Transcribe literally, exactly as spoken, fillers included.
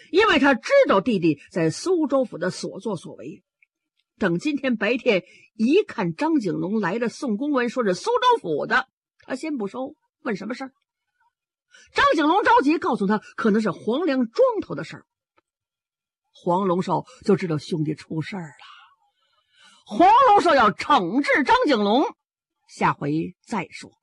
因为他知道弟弟在苏州府的所作所为。等今天白天一看张景龙来了送公文，说是苏州府的，他先不收，问什么事儿。张景龙着急告诉他，可能是黄梁庄头的事儿。黄龙寿就知道兄弟出事儿了。黄龙寿要惩治张景龙，下回再说。